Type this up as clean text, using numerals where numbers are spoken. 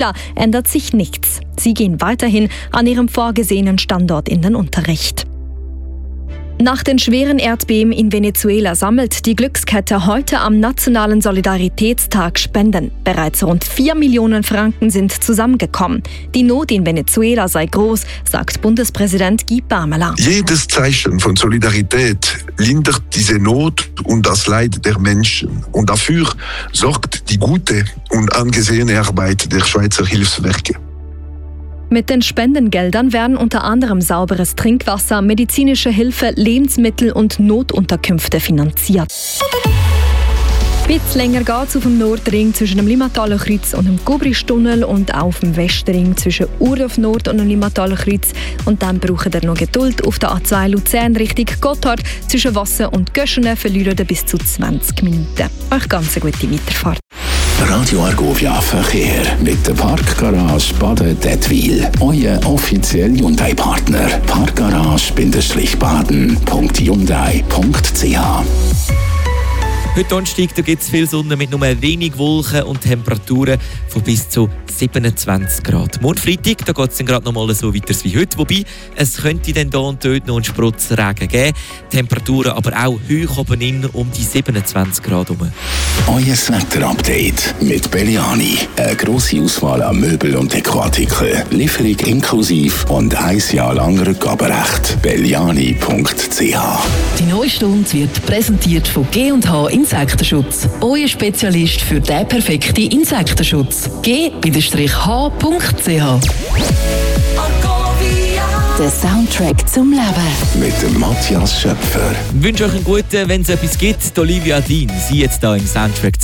Da ändert sich nichts. Sie gehen weiterhin an ihrem vorgesehenen Standort in den Unterricht. Nach den schweren Erdbeben in Venezuela sammelt die Glückskette heute am Nationalen Solidaritätstag Spenden. Bereits rund 4 Millionen Franken sind zusammengekommen. Die Not in Venezuela sei groß, sagt Bundespräsident Guy Parmelin. Jedes Zeichen von Solidarität lindert diese Not und das Leid der Menschen. Und dafür sorgt die gute und angesehene Arbeit der Schweizer Hilfswerke. Mit den Spendengeldern werden unter anderem sauberes Trinkwasser, medizinische Hilfe, Lebensmittel und Notunterkünfte finanziert. Ein bisschen länger geht es auf dem Nordring zwischen dem Limmataler Kreuz und dem Gubristunnel und auch auf dem Westring zwischen Urdorf Nord und dem Limmataler Kreuz. Und dann braucht ihr noch Geduld. Auf der A2 Luzern Richtung Gotthard zwischen Wasser und Göschenen verlieren ihr bis zu 20 Minuten. Euch ganz eine gute Weiterfahrt. Radio Argovia Verkehr mit der Parkgarage Baden-Dettwil. Euer offizieller Hyundai-Partner. Parkgarage-baden.hyundai.ch. Heute Donnerstag gibt es viel Sonne mit nur wenig Wolken und Temperaturen von bis zu 27 Grad. Morgen Freitag geht es dann gerade noch mal so weiter wie heute, wobei es könnte dann hier und dort noch einen Sprotzregen geben. Temperaturen aber auch hoch oben um die 27 Grad herum. Euer Wetter-Update mit Belliani. Eine grosse Auswahl an Möbel und Dekoartikeln. Lieferung inklusive und 1 Jahr lang Rückgaberecht. Belliani.ch. Die neue Stunde wird präsentiert von G&H Insektenschutz. Euer Spezialist für den perfekten Insektenschutz. g-h.ch. Der Soundtrack zum Leben. Mit dem Matthias Schöpfer. Ich wünsche euch einen guten, wenn es etwas gibt. Olivia Dean, sie jetzt hier im Soundtrack